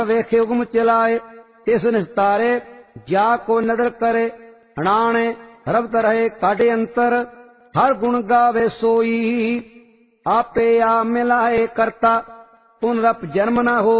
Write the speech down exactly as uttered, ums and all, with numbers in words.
ਵੇਖੇ ਹੁਕਮ ਚਲਾਏ ਤਿਸ ਨਿਸਤਾਰੇ ਜਾ ਕੋ ਨਦਰ ਕਰੇ ਹਣਾਣੇ ਰਬਤ ਰਹੇ ਕਾਢੇ ਅੰਤਰ ਹਰ ਗੁਣ ਗਾਵੇ ਸੋਈ ਆਪੇ ਆ ਮਿਲਾਏ ਕਰਤਾ ਪੁਨਰਪ ਜਨਮ ਨਾ ਹੋ